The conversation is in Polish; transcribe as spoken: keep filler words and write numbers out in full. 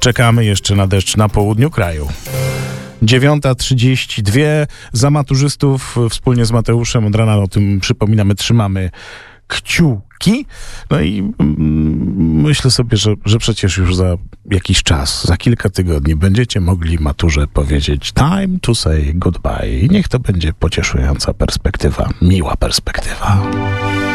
czekamy jeszcze na deszcz na południu kraju. dziewiąta trzydzieści dwa. Za maturzystów wspólnie z Mateuszem od rana o tym przypominamy, trzymamy kciuki. No i mm, myślę sobie, że, że przecież już za jakiś czas, za kilka tygodni będziecie mogli maturze powiedzieć time to say goodbye. I niech to będzie pocieszająca perspektywa, miła perspektywa.